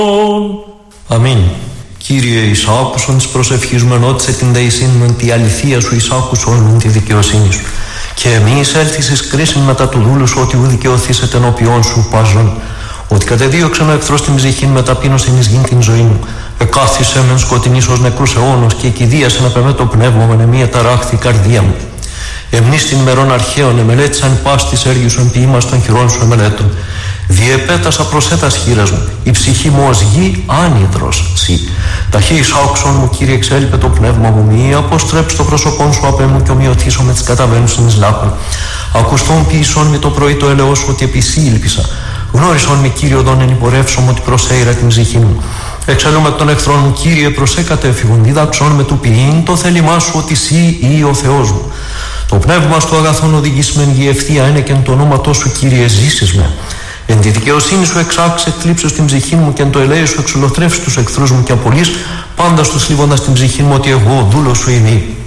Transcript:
Αμήν. Κύριε, εις άκουσον της προσευχής μου, ενώτισε την δεησήν μου τη αληθεία σου, εις άκουσον μου τη δικαιοσύνη σου. Και εμείς έλθεις εις κρίσιν μετά του δούλου σου, ότι ου δικαιωθήσετε ενώπιόν σου παζών. Ότι κατεδίωξεν ο εχθρός την ψυχήν με ταπείνωσιν εις γην την ζωή μου. Εκάθισε μεν σκοτεινής ως νεκρούς αιώνος και εκηδίασε να πεμέ το πνεύμα με μία ταράχθη καρδία μου. Εμνείς την μερών αρχαίων εμελέτησαν πάστης έργης σου εμποιήμας των χειρών σου εμελέτων. Διεπέτασα προσέτας χείρας μου, η ψυχή μου ως γη άνητρος σύ. Ταχύης άκουσον μου, Κύριε, εξέλιπε το πνεύμα μου, μη αποστρέψει το πρόσωπόν σου απέ μου και ομοιωθήσω με τις καταβαίνουσιν εις λάκων. Ακουστόν ποιησόν με το πρωί το έλεος σου, ότι επί σύ ήλπισα. Γνώρισον με, Κύριε, οδόν ενυπορεύσω μου, ότι προσέειρα την ψυχή μου. Εξελούμε εκ των εχθρών μου, Κύριε, προσέκατε εφηγον, δίδαξον με του ποιήν το θέλημά σου, ότι σύ ή ο Θεός μου. Το πνεύμα στο αγαθόν οδηγήσμεν γη ευθεία είναι και εν το ονόματό σου, Κύριε, ζήσεις με. Εν τη δικαιοσύνη σου εξάξε εκλείψε στην ψυχή μου και εν το ελέη σου εξολοθρεύσει τους εχθρούς μου και απολύς πάντα στους θλίβοντας την ψυχή μου, ότι εγώ δούλος σου είμαι.